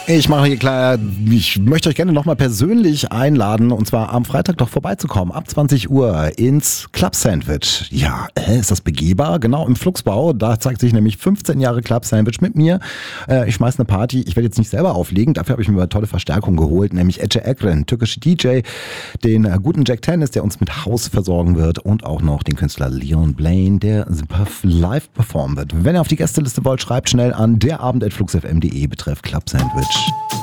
Ich mache hier klar, ich möchte euch gerne nochmal persönlich einladen und zwar am Freitag doch vorbeizukommen, ab 20 Uhr ins Club Sandwich. Ja, ist das begehbar? Genau, im Flugsbau, da zeigt sich nämlich 15 Jahre Club Sandwich mit mir. Ich schmeiße eine Party, ich werde jetzt nicht selber auflegen, dafür habe ich mir eine tolle Verstärkung geholt, nämlich Ece Ekren, türkische DJ, den guten Jack Tennis, der uns mit Haus versorgen wird und auch noch den Künstler Leon Blaine, der live performen wird. Wenn ihr auf die Gästeliste wollt, schreibt schnell an derabend@flugsfm.de betreff Club Sandwich.